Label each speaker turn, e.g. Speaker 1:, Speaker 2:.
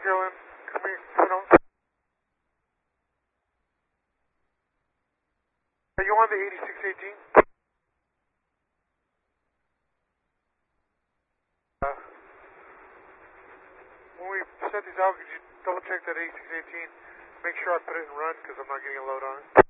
Speaker 1: Carolyn, come here. Sit on. Are you on the 8618? When we set these out, could you double check that 8618? Make sure I put it in run because I'm not getting a load on it.